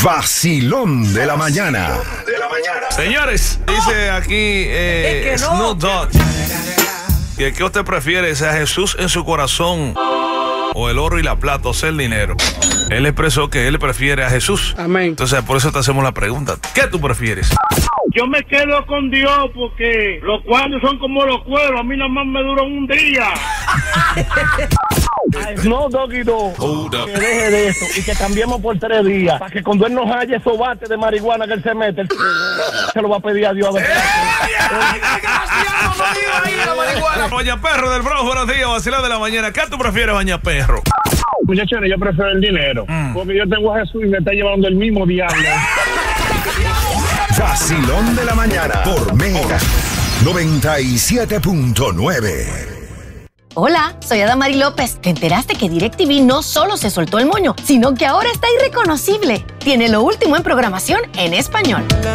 Vacilón de la mañana. Señores, dice aquí Snoop Dogg que ¿qué usted prefiere? ¿A Jesús en su corazón o el oro y la plata, o sea, el dinero? Él expresó que él prefiere a Jesús. Amén. Entonces, por eso te hacemos la pregunta. ¿Qué tú prefieres? Yo me quedo con Dios porque los cuadros son como los cueros. A mí nada más me duran un día. No, Doguito, que deje de eso y que cambiemos por 3 días. Para que cuando él nos haya esos bates de marihuana que él se mete, él se lo va a pedir a Dios. A ver. Baña Perro del Bronx, buenos días, Vacilón de la mañana. ¿Qué tú prefieres, Baña Perro? Muchachones, yo prefiero el dinero. Porque yo tengo a Jesús y me está llevando el mismo diablo. Vacilón de la mañana por Mega 97.9. Hola, soy Adamari López. ¿Te enteraste que DirecTV no solo se soltó el moño, sino que ahora está irreconocible? Tiene lo último en programación en español.